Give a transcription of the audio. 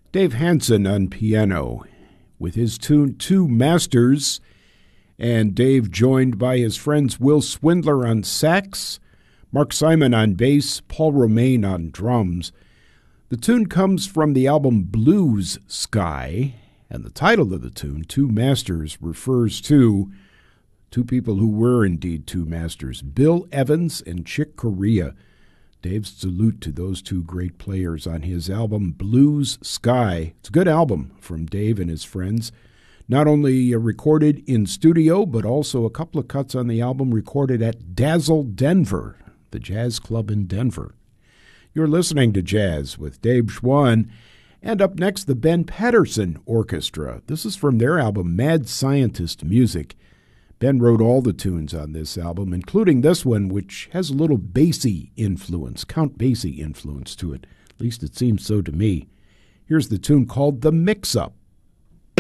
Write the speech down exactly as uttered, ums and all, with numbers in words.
Dave Hansen on piano with his tune Two Masters, and Dave joined by his friends Will Swindler on sax, Mark Simon on bass, Paul Romaine on drums. The tune comes from the album Blues Sky, and the title of the tune, Two Masters, refers to two people who were indeed two masters, Bill Evans and Chick Corea. Dave's salute to those two great players on his album Blues Sky. It's a good album from Dave and his friends. Not only recorded in studio, but also a couple of cuts on the album recorded at Dazzle Denver, the jazz club in Denver. You're listening to Jazz with Dave Schwann. And up next, the Ben Patterson Orchestra. This is from their album Mad Scientist Music. Ben wrote all the tunes on this album, including this one, which has a little Basie influence, Count Basie influence to it. At least it seems so to me. Here's the tune called The Mix-Up.